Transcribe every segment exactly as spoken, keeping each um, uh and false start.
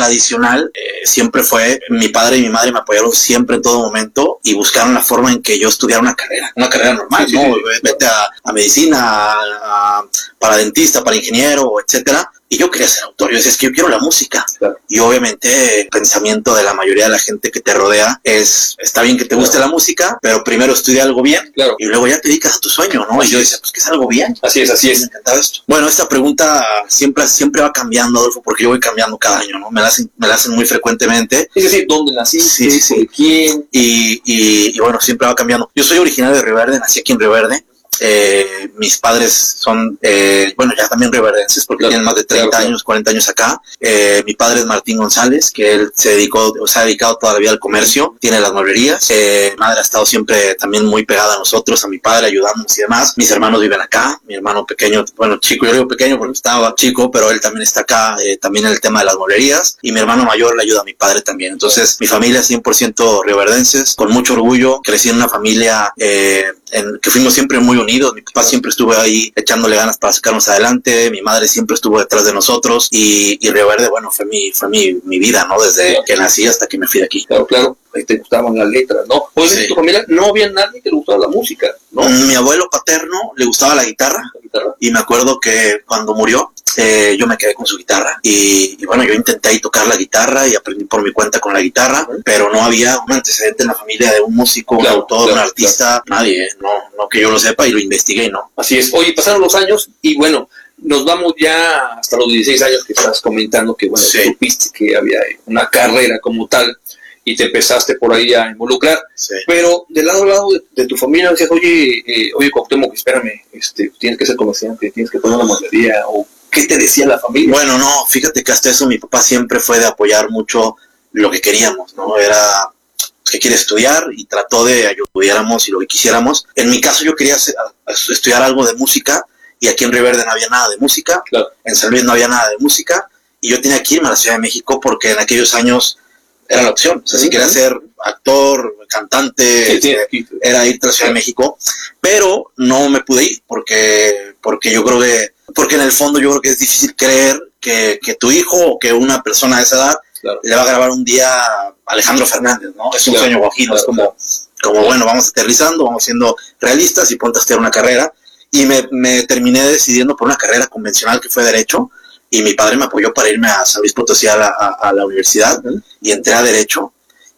tradicional eh, siempre fue, mi padre y mi madre me apoyaron siempre en todo momento y buscaron la forma en que yo estudiara una carrera, una carrera normal, sí, ¿no? Sí, sí. Vete a, a medicina, a, a, para dentista, para ingeniero, etcétera. Y yo quería ser autor, yo decía, es que yo quiero la música. Claro. Y obviamente el pensamiento de la mayoría de la gente que te rodea es, está bien que te guste claro. la música, pero primero estudia algo bien claro. y luego ya te dedicas a tu sueño, ¿no? Así y yo decía, pues que es algo bien. Así es, así es. Me encantaba esto. Bueno, esta pregunta siempre, siempre va cambiando, Adolfo, porque yo voy cambiando cada año, ¿no? Me la hacen, me la hacen muy frecuentemente. Es decir, ¿dónde naciste? Sí, sí. ¿Quién? Y, y, y bueno, siempre va cambiando. Yo soy originario de Río Verde, nací aquí en Río Verde. Eh, mis padres son, eh, bueno, ya también rioverdenses porque claro, tienen más de treinta claro, años, cuarenta años acá. Eh, mi padre es Martín González, que él se dedicó, o sea, ha dedicado toda la vida al comercio, tiene las mueblerías. Eh, mi madre ha estado siempre también muy pegada a nosotros, a mi padre, ayudándonos y demás. Mis hermanos viven acá, mi hermano pequeño, bueno, chico, yo digo pequeño porque estaba chico, pero él también está acá, eh, también en el tema de las mueblerías. Y mi hermano mayor le ayuda a mi padre también. Entonces, mi familia es cien por ciento rioverdenses, con mucho orgullo. Crecí en una familia eh, en, que fuimos siempre muy unidos. Mi papá siempre estuvo ahí echándole ganas para sacarnos adelante, mi madre siempre estuvo detrás de nosotros y, y Río Verde, bueno, fue mi, fue mi, mi vida, ¿no? Desde claro. que nací hasta que me fui de aquí. Claro, claro, ahí te gustaban las letras, ¿no? Pues sí. En tu familia no había nadie que le gustaba la música, ¿no? Mi abuelo paterno le gustaba la guitarra, la guitarra. Y me acuerdo que cuando murió, eh, yo me quedé con su guitarra y, y bueno, yo intenté ahí tocar la guitarra y aprendí por mi cuenta con la guitarra, uh-huh. pero no había un antecedente en la familia de un músico, claro, un autor, claro, un artista, claro. nadie, no, no que yo lo sepa y lo investigué, ¿no? Así es. Oye, pasaron los años y bueno, nos vamos ya hasta los dieciséis años que estás comentando que bueno, sí. supiste que había una carrera como tal y te empezaste por ahí a involucrar, sí. pero del lado a lado de, de tu familia decías, oye, eh, oye Cuauhtémoc, espérame, este, tienes que ser comerciante, tienes que poner una mueblería, o ¿qué te decía la familia? Bueno, no, fíjate que hasta eso mi papá siempre fue de apoyar mucho lo que queríamos, ¿no? Era que quiere estudiar y trató de ayudáramos y lo que quisiéramos. En mi caso yo quería hacer, estudiar algo de música y aquí en Río Verde no había nada de música, claro. en San Luis no había nada de música y yo tenía que irme a la Ciudad de México porque en aquellos años era la opción, o sea, si quería ser actor, cantante, sí, sí. era irte a la Ciudad de México, pero no me pude ir porque, porque yo creo que, porque en el fondo yo creo que es difícil creer que, que tu hijo o que una persona de esa edad claro. le va a grabar un día a Alejandro Fernández, ¿no? Es un claro, sueño guajiro, claro, es como, claro. como bueno, vamos aterrizando, vamos siendo realistas y ponte a estudiar una carrera, y me, me terminé decidiendo por una carrera convencional que fue Derecho, y mi padre me apoyó para irme a San Luis Potosí a la, a, a la universidad, uh-huh. y entré a Derecho,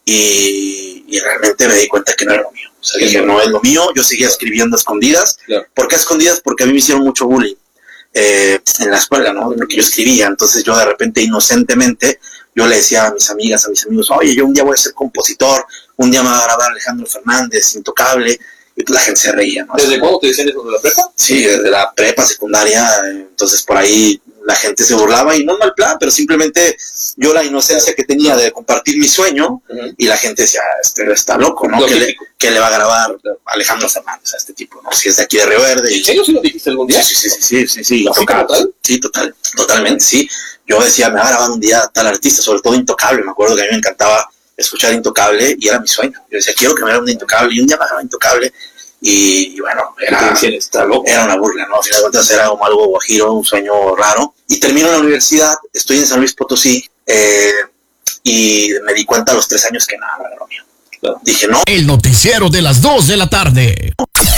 y, y realmente me di cuenta que no era lo mío, o sea, dije, no es lo mío, yo seguía escribiendo a escondidas, claro. ¿por qué a escondidas? Porque a mí me hicieron mucho bullying, eh, en la escuela, ¿no? Porque yo escribía, entonces yo de repente inocentemente, yo le decía a mis amigas, a mis amigos, oye, yo un día voy a ser compositor, un día me va a grabar Alejandro Fernández, Intocable, y pues la gente se reía, ¿no? ¿Desde cuándo te decían eso, de la prepa? Sí, desde la prepa, secundaria, entonces por ahí la gente se burlaba, y no en mal plan, pero simplemente yo la inocencia que tenía de compartir mi sueño, uh-huh. y la gente decía, este está loco, ¿no? ¿Qué le, ¿Qué le va a grabar Alejandro Fernández a este tipo, no? Si es de aquí de Río Verde. ¿En serio sí lo dijiste algún día? Sí, sí, sí, sí, sí, sí. ¿Total? Sí, total, totalmente, sí. Yo decía, me va a grabar un día tal artista, sobre todo Intocable, me acuerdo que a mí me encantaba escuchar Intocable, y era mi sueño. Yo decía, quiero que me grabe un Intocable, y un día me grababa Intocable, y, y bueno, era, era una burla, ¿no? Al final de cuentas era como algo guajiro, un sueño raro. Y termino en la universidad, estoy en San Luis Potosí, eh, y me di cuenta a los tres años que nada, no era lo mío. Claro. Dije, no. El noticiero de las dos de la tarde.